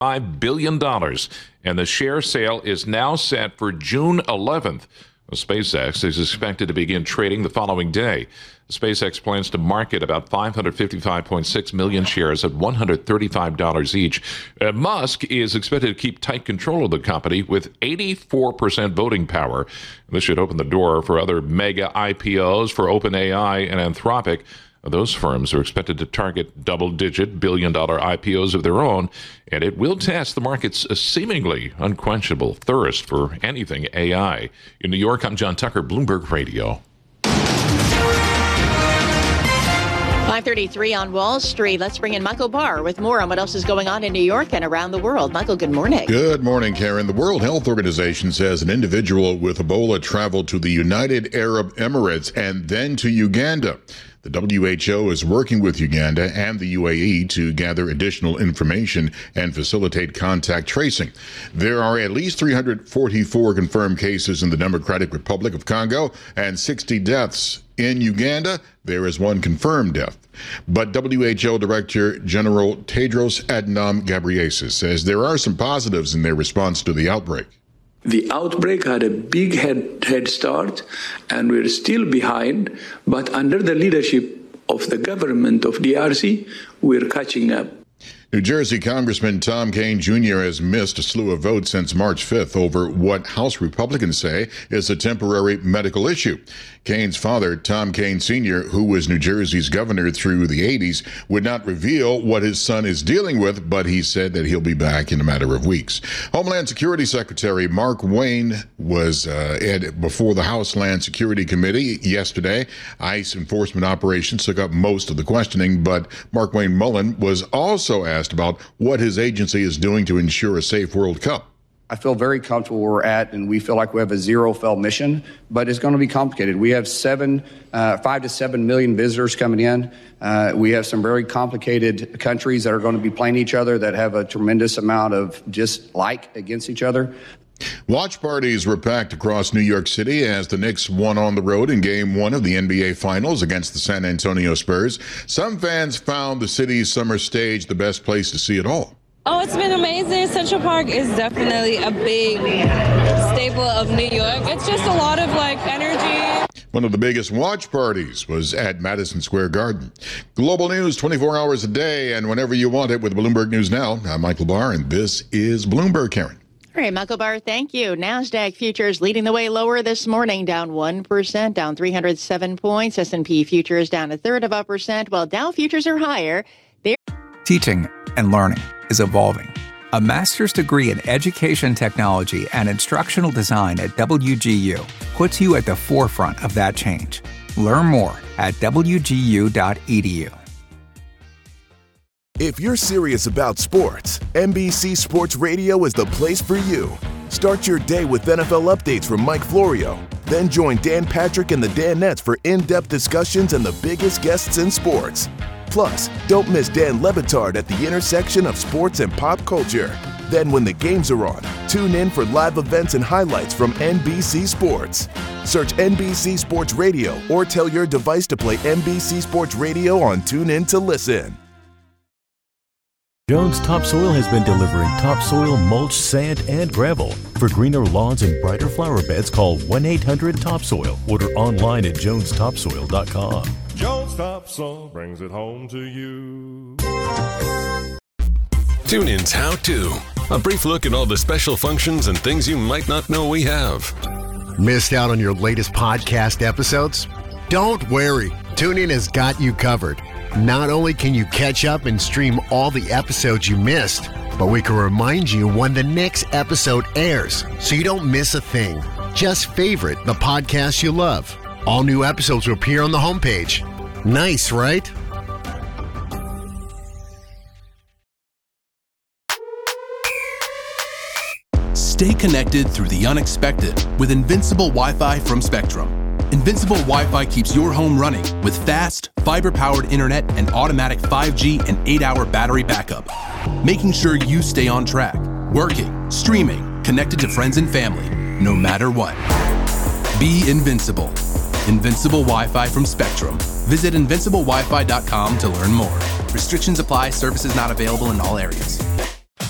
$5 billion, and the share sale is now set for June 11th. SpaceX is expected to begin trading the following day. SpaceX plans to market about 555.6 million shares at $135 each. Musk is expected to keep tight control of the company with 84% voting power. This should open the door for other mega IPOs for OpenAI and Anthropic. Those firms are expected to target double-digit billion-dollar IPOs of their own, and it will test the market's seemingly unquenchable thirst for anything AI. In New York, I'm John Tucker, Bloomberg Radio. 5:33 on Wall Street. Let's bring in Michael Barr with more on what else is going on in New York and around the world. Michael, good morning. Good morning, Karen. The World Health Organization says an individual with Ebola traveled to the United Arab Emirates and then to Uganda. The WHO is working with Uganda and the UAE to gather additional information and facilitate contact tracing. There are at least 344 confirmed cases in the Democratic Republic of Congo and 60 deaths. In Uganda, there is one confirmed death. But WHO Director General Tedros Adhanom Ghebreyesus says there are some positives in their response to the outbreak. The outbreak had a big head start, and we're still behind, but under the leadership of the government of DRC, we're catching up. New Jersey Congressman Tom Kean Jr. has missed a slew of votes since March 5th over what House Republicans say is a temporary medical issue. Kean's father, Tom Kean Sr., who was New Jersey's governor through the 80s, would not reveal what his son is dealing with, but he said that he'll be back in a matter of weeks. Homeland Security Secretary Mark Wayne was before the House Land Security Committee yesterday. ICE enforcement operations took up most of the questioning, but Mark Wayne Mullen was also asked about what his agency is doing to ensure a safe World Cup. I feel very comfortable where we're at, and we feel like we have a zero-fail mission, but it's going to be complicated. We have 5 to 7 million visitors coming in. We have some very complicated countries that are going to be playing each other that have a tremendous amount of dislike against each other. Watch parties were packed across New York City as the Knicks won on the road in Game 1 of the NBA Finals against the San Antonio Spurs. Some fans found the city's summer stage the best place to see it all. Oh, it's been amazing. Central Park is definitely a big staple of New York. It's just a lot of energy. One of the biggest watch parties was at Madison Square Garden. Global news 24 hours a day and whenever you want it with Bloomberg News Now. I'm Michael Barr, and this is Bloomberg, Karen. All right, Michael Barr, thank you. NASDAQ futures leading the way lower this morning, down 1%, down 307 points. S&P futures down 0.33%, while Dow futures are higher. Teaching and learning is evolving. A master's degree in education technology and instructional design at WGU puts you at the forefront of that change. Learn more at wgu.edu. If you're serious about sports, NBC Sports Radio is the place for you. Start your day with NFL updates from Mike Florio. Then join Dan Patrick and the Danettes for in-depth discussions and the biggest guests in sports. Plus, don't miss Dan Le Batard at the intersection of sports and pop culture. Then when the games are on, tune in for live events and highlights from NBC Sports. Search NBC Sports Radio or tell your device to play NBC Sports Radio on TuneIn to listen. Jones Topsoil has been delivering topsoil, mulch, sand, and gravel. For greener lawns and brighter flower beds, call 1-800-TOPSOIL. Order online at jonestopsoil.com. Jones Topsoil brings it home to you. TuneIn's How To. A brief look at all the special functions and things you might not know we have. Missed out on your latest podcast episodes? Don't worry. TuneIn has got you covered. Not only can you catch up and stream all the episodes you missed, but we can remind you when the next episode airs so you don't miss a thing. Just favorite the podcast you love. All new episodes will appear on the homepage. Nice, right? Stay connected through the unexpected with Invincible Wi-Fi from Spectrum. Invincible Wi-Fi keeps your home running with fast, fiber-powered internet and automatic 5G and 8-hour battery backup, making sure you stay on track, working, streaming, connected to friends and family, no matter what. Be invincible. Invincible Wi-Fi from Spectrum. Visit invinciblewifi.com to learn more. Restrictions apply. Services not available in all areas.